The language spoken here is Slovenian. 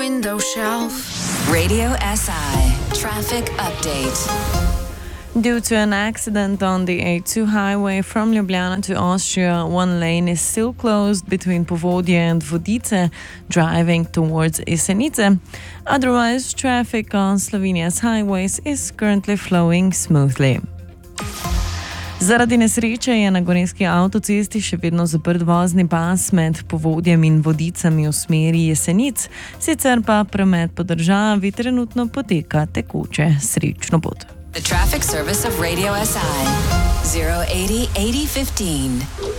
Window shelf. Radio SI traffic update. Due to an accident on the A2 highway from Ljubljana to Austria, one lane is still closed between Povodje and Vodice, driving towards Jesenice. Otherwise, traffic on Slovenia's highways is currently flowing smoothly. Zaradi nesreče je na gorenjski avtocesti še vedno zaprt vozni pas med Povodjem in Vodicami v smeri Jesenic, sicer pa promet po državi trenutno poteka tekoče. Srečno pot. The traffic service of Radio SI 080 8015.